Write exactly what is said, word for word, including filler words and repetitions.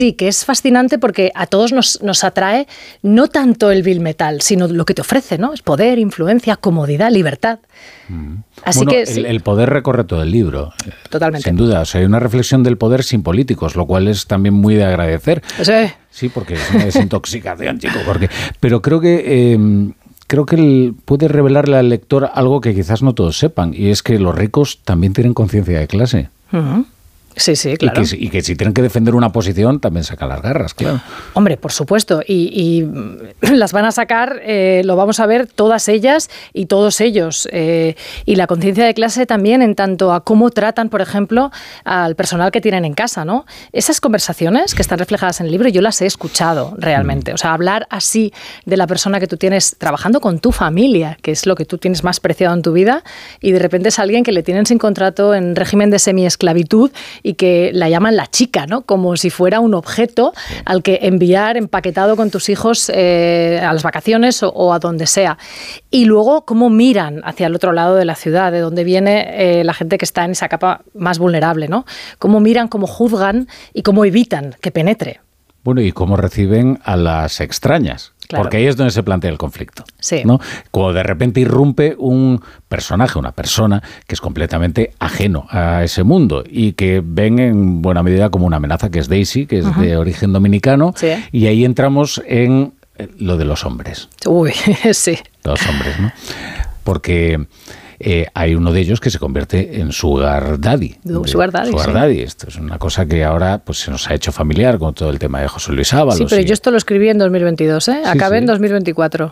Sí, que es fascinante porque a todos nos, nos atrae no tanto el vil metal, sino lo que te ofrece, ¿no? Es poder, influencia, comodidad, libertad. Mm. Así bueno, que el, sí. el poder recorre todo el libro. Totalmente. Sin duda. O sea, hay una reflexión del poder sin políticos, lo cual es también muy de agradecer. Sí, sí porque es una desintoxicación, chico. Porque, pero creo que... Eh, Creo que él puede revelarle al lector algo que quizás no todos sepan, y es que los ricos también tienen conciencia de clase. Uh-huh. Sí, sí, claro. Y que, y que si tienen que defender una posición, también sacan las garras, claro. Hombre, por supuesto. Y, y las van a sacar, eh, lo vamos a ver, todas ellas y todos ellos. Eh, y la conciencia de clase también en tanto a cómo tratan, por ejemplo, al personal que tienen en casa, ¿no? Esas conversaciones que están reflejadas en el libro, yo las he escuchado realmente. Mm. O sea, hablar así de la persona que tú tienes trabajando con tu familia, que es lo que tú tienes más preciado en tu vida, y de repente es alguien que le tienen sin contrato en régimen de semiesclavitud y que la llaman la chica, ¿no? Como si fuera un objeto al que enviar empaquetado con tus hijos eh, a las vacaciones o, o a donde sea. Y luego cómo miran hacia el otro lado de la ciudad, de donde viene eh, la gente que está en esa capa más vulnerable, ¿no? Cómo miran, cómo juzgan y cómo evitan que penetre. Bueno, y cómo reciben a las extrañas. Claro. Porque ahí es donde se plantea el conflicto, sí. ¿no? Cuando de repente irrumpe un personaje, una persona que es completamente ajeno a ese mundo y que ven en buena medida como una amenaza, que es Daisy, que es uh-huh. de origen dominicano, sí. y ahí entramos en lo de los hombres. Uy, sí. Los hombres, ¿no? Porque... Eh, hay uno de ellos que se convierte en sugar daddy. Sugar daddy, sugar sí. daddy. Esto es una cosa que ahora pues se nos ha hecho familiar con todo el tema de José Luis Ábalos. Sí, pero y... yo esto lo escribí en dos mil veintidós, ¿eh? Sí, Acabé sí. en dos mil veinticuatro.